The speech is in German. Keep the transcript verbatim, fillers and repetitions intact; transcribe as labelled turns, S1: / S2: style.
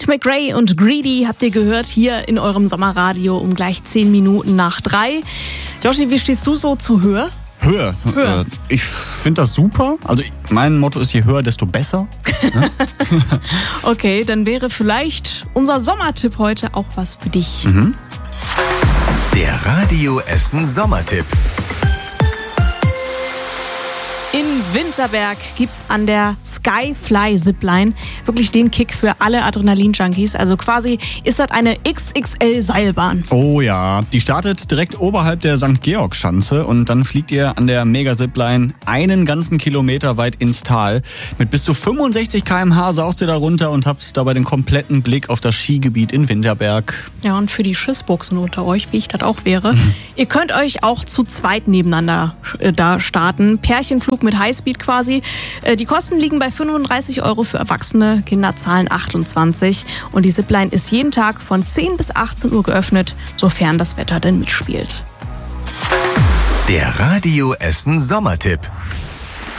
S1: Tate McRae und Greedy habt ihr gehört hier in eurem Sommerradio um gleich zehn Minuten nach drei. Joshi, wie stehst du so zu Höhe?
S2: Höhe.
S1: Höhe.
S2: Äh, ich finde das super. Also mein Motto ist, je höher, desto besser. Ne?
S1: Okay, dann wäre vielleicht unser Sommertipp heute auch was für dich.
S2: Mhm.
S3: Der Radio Essen Sommertipp.
S1: In Winterberg gibt's an der Skyfly Zipline wirklich den Kick für alle Adrenalin-Junkies. Also quasi ist das eine X X L-Seilbahn.
S2: Oh ja, die startet direkt oberhalb der Sankt Georg-Schanze und dann fliegt ihr an der Mega-Zipline einen ganzen Kilometer weit ins Tal. Mit bis zu fünfundsechzig Kilometer pro Stunde saust ihr da runter und habt dabei den kompletten Blick auf das Skigebiet in Winterberg.
S1: Ja, und für die Schissbuchsen unter euch, wie ich das auch wäre, mhm. ihr könnt euch auch zu zweit nebeneinander äh, da starten. Pärchenflug mit Highspeed quasi. Äh, die Kosten liegen bei fünfunddreißig Euro für Erwachsene, Kinder zahlen achtundzwanzig. Und die Zipline ist jeden Tag von zehn bis achtzehn Uhr geöffnet, sofern das Wetter denn mitspielt.
S3: Der Radio Essen Sommertipp.